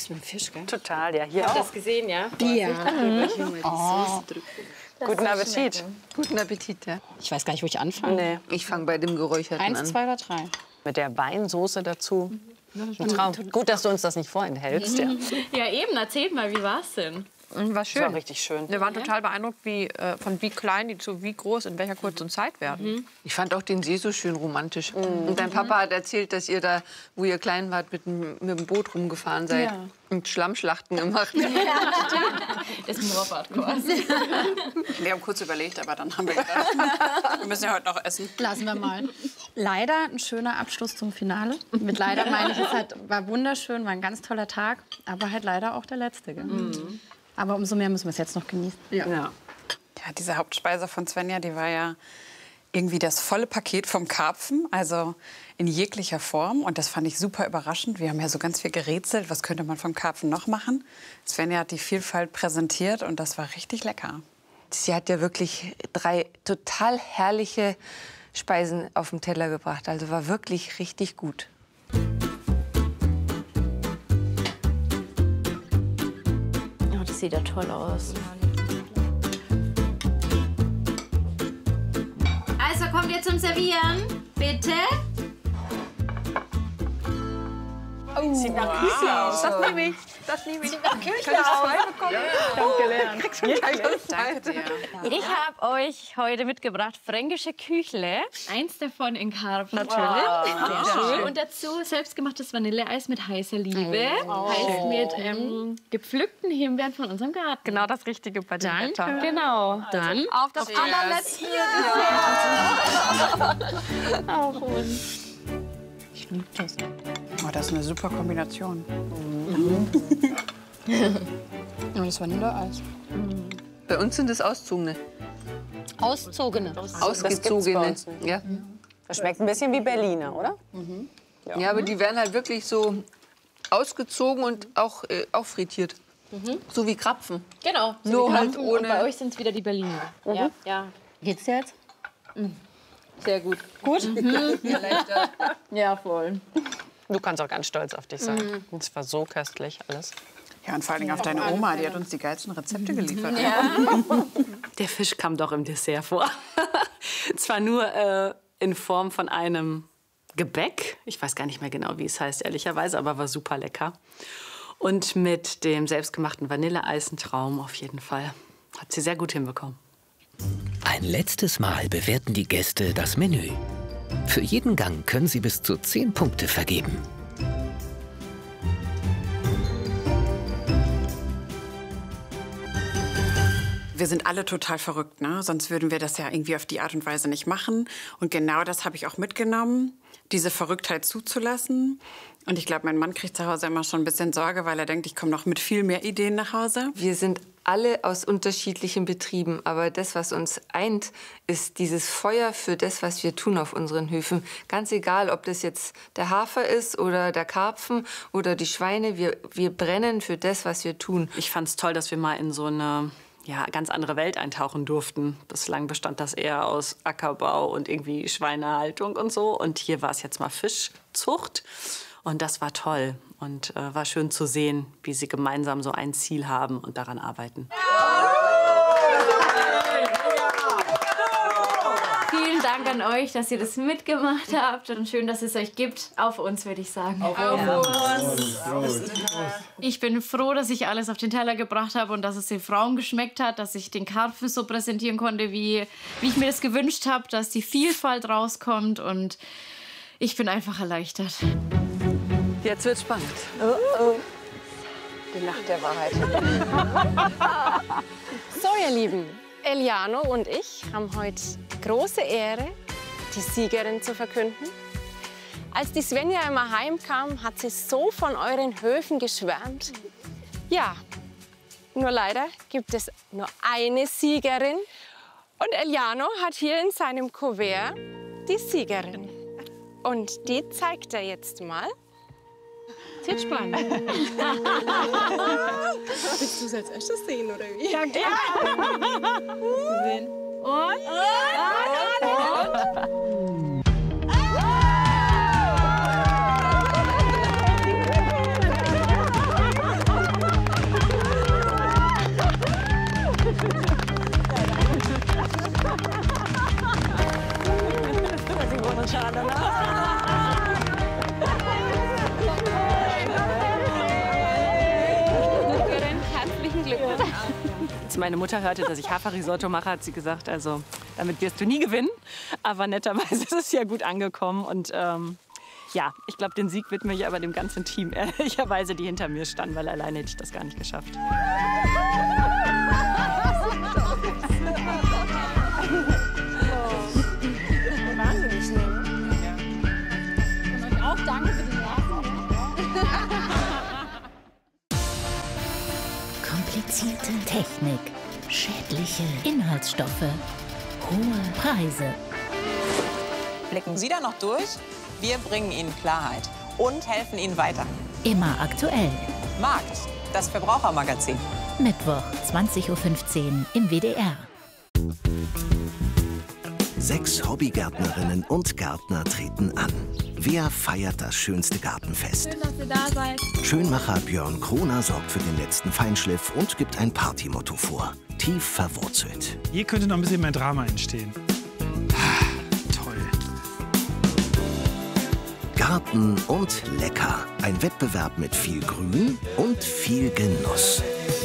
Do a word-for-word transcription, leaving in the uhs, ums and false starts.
mit dem Fisch, gell? Total, ja. Hier Habt ihr auch. das gesehen, ja? Ja. Mhm. Oh. Guten Appetit. Guten Appetit, ja. Ich weiß gar nicht, wo ich anfange. Nee. Ich fange bei dem Geräucherten Eins, an. zwei oder drei? Mit der Weinsoße dazu. Ein Traum. Gut, dass du uns das nicht vorenthältst. Ja. Ja, eben. Erzählt mal, wie war's denn? War Das schön. war richtig schön. Wir waren total beeindruckt, wie, äh, von wie klein die zu wie groß in welcher kurzen Zeit werden. Ich fand auch den See so schön romantisch. Und dein Papa hat erzählt, dass ihr da, wo ihr klein wart, mit dem, mit dem Boot rumgefahren seid. Ja. Und Schlammschlachten gemacht. Das ist ein Moped-Kurs. Wir haben kurz überlegt, aber dann haben wir gedacht, wir müssen ja heute noch essen. Lassen wir mal. Leider ein schöner Abschluss zum Finale. Mit leider meine ich, es hat, war wunderschön, war ein ganz toller Tag, aber halt leider auch der letzte. Gell? Mhm. Aber umso mehr müssen wir es jetzt noch genießen. Ja. Ja, diese Hauptspeise von Svenja, die war ja irgendwie das volle Paket vom Karpfen, also in jeglicher Form. Und das fand ich super überraschend. Wir haben ja so ganz viel gerätselt, was könnte man vom Karpfen noch machen. Svenja hat die Vielfalt präsentiert und das war richtig lecker. Sie hat ja wirklich drei total herrliche Speisen auf den Teller gebracht. Also war wirklich richtig gut. Oh, das sieht ja toll aus. Also kommt ihr zum Servieren, bitte. Oh, sieht nach Küche aus. Das liebe ich. Das liebe ich. Sieht nach Küche Kann ich aus. zwei bekommen? Ja. Ich hab gelernt. Kriegst du gleich das zweite. Ich habe euch heute mitgebracht fränkische Küchle. Eins davon in Karpfen. Natürlich. Wow. Sehr schön. Und dazu selbstgemachtes Vanilleeis mit heißer Liebe. Oh. Heißt mit ähm, gepflückten Himbeeren von unserem Garten. Genau das Richtige bei dem Danke. Wetter. Genau. Dann Auf das allerletzte. auf uns. Ich liebe das. Oh, das ist eine super Kombination. Und das Vanilleeis. Bei uns sind es Auszogene. Auszogene. Ausgezogene. Ja. Das schmeckt ein bisschen wie Berliner, oder? Ja, aber die werden halt wirklich so ausgezogen und auch, äh, auch frittiert. So wie Krapfen. Genau. So Nur wie halt Karpfen. ohne- Und bei euch sind es wieder die Berliner. Ja, ja. Geht's dir jetzt? Sehr gut. Gut? Ja, voll. Du kannst auch ganz stolz auf dich sein. Es war so köstlich alles. Ja, und vor allem auf deine Oma, die hat uns die geilsten Rezepte geliefert. Der Fisch kam doch im Dessert vor. Zwar nur äh, in Form von einem Gebäck. Ich weiß gar nicht mehr genau, wie es heißt, ehrlicherweise, aber war super lecker. Und mit dem selbstgemachten Vanilleeis ein Traum auf jeden Fall. Hat sie sehr gut hinbekommen. Ein letztes Mal bewerten die Gäste das Menü. Für jeden Gang können sie bis zu zehn Punkte vergeben. Wir sind alle total verrückt, ne? Sonst würden wir das ja irgendwie auf die Art und Weise nicht machen. Und genau das habe ich auch mitgenommen, diese Verrücktheit zuzulassen. Und ich glaube, mein Mann kriegt zu Hause immer schon ein bisschen Sorge, weil er denkt, ich komme noch mit viel mehr Ideen nach Hause. Wir sind alle aus unterschiedlichen Betrieben, aber das, was uns eint, ist dieses Feuer für das, was wir tun auf unseren Höfen. Ganz egal, ob das jetzt der Hafer ist oder der Karpfen oder die Schweine, wir, wir brennen für das, was wir tun. Ich fand es toll, dass wir mal in so eine ja, ganz andere Welt eintauchen durften. Bislang bestand das eher aus Ackerbau und irgendwie Schweinehaltung und so. Und hier war es jetzt mal Fischzucht. Und das war toll und äh, war schön zu sehen, wie sie gemeinsam so ein Ziel haben und daran arbeiten. Vielen Dank an euch, dass ihr das mitgemacht habt. Und schön, dass es euch gibt. Auf uns, würde ich sagen. Auf uns. Ich bin froh, dass ich alles auf den Teller gebracht habe und dass es den Frauen geschmeckt hat, dass ich den Karpfen so präsentieren konnte, wie, wie ich mir das gewünscht habe, dass die Vielfalt rauskommt. Und ich bin einfach erleichtert. Jetzt wird's spannend. Oh, oh. Die Nacht der Wahrheit. So, ihr Lieben, Eliano und ich haben heute große Ehre, die Siegerin zu verkünden. Als die Svenja immer heimkam, hat sie so von euren Höfen geschwärmt. Ja, nur leider gibt es nur eine Siegerin. Und Eliano hat hier in seinem Kuvert die Siegerin. Und die zeigt er jetzt mal. Es wird spannend. Willst du es als erstes sehen, oder wie? Ja, ja. Und? Und? Und? schon schade, ne? Herzlichen Glückwunsch. Als meine Mutter hörte, dass ich Haferrisotto mache, hat sie gesagt, also damit wirst du nie gewinnen. Aber netterweise ist es ja gut angekommen. Und ähm, ja, ich glaube, den Sieg widme ich aber dem ganzen Team, ehrlicherweise, die hinter mir standen, weil alleine hätte ich das gar nicht geschafft. Wahnsinnig schnell. Und auch danke für die Nerven. Komplizierte Technik, schädliche Inhaltsstoffe, hohe Preise. Blicken Sie da noch durch? Wir bringen Ihnen Klarheit und helfen Ihnen weiter. Immer aktuell. Markt, das Verbrauchermagazin. Mittwoch, zwanzig Uhr fünfzehn im W D R. Sechs Hobbygärtnerinnen und Gärtner treten an. Wer feiert das schönste Gartenfest? Schön, dass ihr da seid. Schönmacher Björn Kroner sorgt für den letzten Feinschliff und gibt ein Partymotto vor. Tief verwurzelt. Hier könnte noch ein bisschen mehr Drama entstehen. Garten und lecker. Ein Wettbewerb mit viel Grün und viel Genuss.